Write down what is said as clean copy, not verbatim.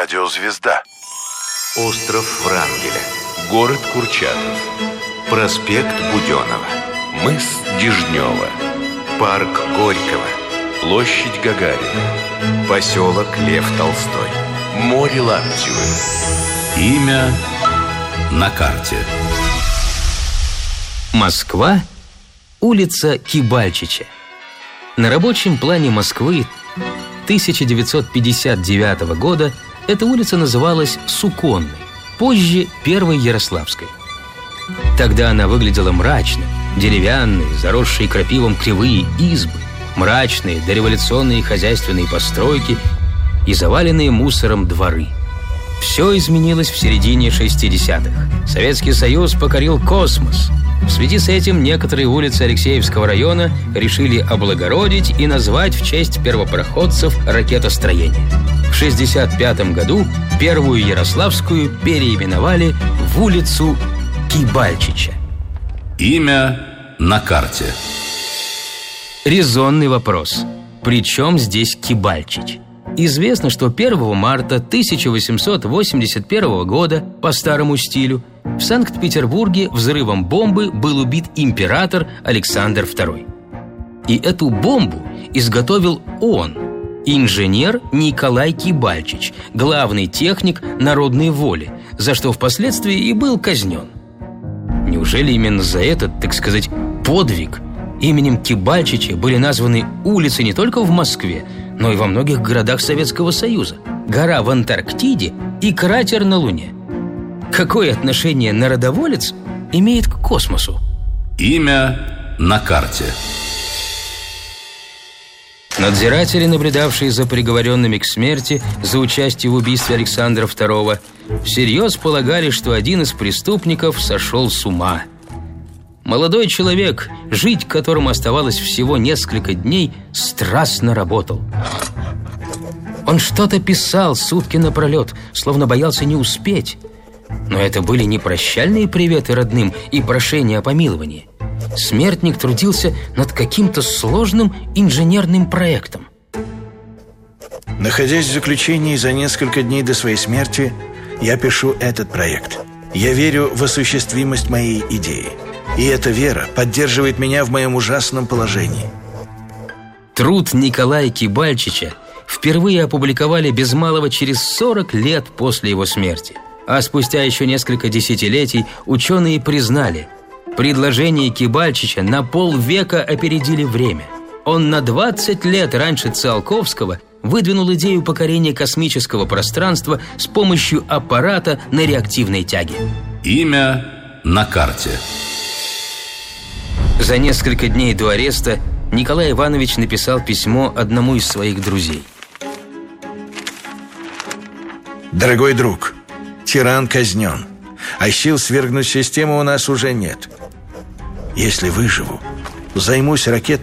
Радиозвезда. Остров Врангеля. Город Курчатов. Проспект Буденова. Мыс Дежнева. Парк Горького. Площадь Гагарина. Поселок Лев Толстой. Море Лаптевы. Имя на карте. Москва, улица Кибальчича. На рабочем плане Москвы 1959 года эта улица называлась Суконной, позже Первой Ярославской. Тогда она выглядела мрачно. Деревянные, заросшие крапивом кривые избы, мрачные дореволюционные хозяйственные постройки и заваленные мусором дворы. Все изменилось в середине 60-х. Советский Союз покорил космос. В связи с этим некоторые улицы Алексеевского района решили облагородить и назвать в честь первопроходцев ракетостроения. В 1965 году Первую Ярославскую переименовали в улицу Кибальчича. Имя на карте. Резонный вопрос. При чем здесь Кибальчич? Известно, что 1 марта 1881 года по старому стилю в Санкт-Петербурге взрывом бомбы был убит император Александр II. И эту бомбу изготовил он, инженер Николай Кибальчич, главный техник народной воли, за что впоследствии и был казнен. Неужели именно за этот, так сказать, подвиг именем Кибальчича были названы улицы не только в Москве, но и во многих городах Советского Союза? Гора в Антарктиде и кратер на Луне. Какое отношение народоволец имеет к космосу? Имя на карте. Надзиратели, наблюдавшие за приговоренными к смерти за участие в убийстве Александра II, всерьез полагали, что один из преступников сошел с ума. Молодой человек, жить которому оставалось всего несколько дней, страстно работал. Он что-то писал сутки напролет, словно боялся не успеть. Но это были не прощальные приветы родным и прошения о помиловании. Смертник трудился над каким-то сложным инженерным проектом. Находясь в заключении за несколько дней до своей смерти, я пишу этот проект. Я верю в осуществимость моей идеи. И эта вера поддерживает меня в моем ужасном положении. Труд Николая Кибальчича впервые опубликовали без малого через 40 лет после его смерти. А спустя еще несколько десятилетий ученые признали: предложения Кибальчича на полвека опередили время. Он на 20 лет раньше Циолковского выдвинул идею покорения космического пространства с помощью аппарата на реактивной тяге. Имя на карте. За несколько дней до ареста Николай Иванович написал письмо одному из своих друзей. Дорогой друг, тиран казнен, а сил свергнуть систему у нас уже нет. Если выживу, займусь ракетной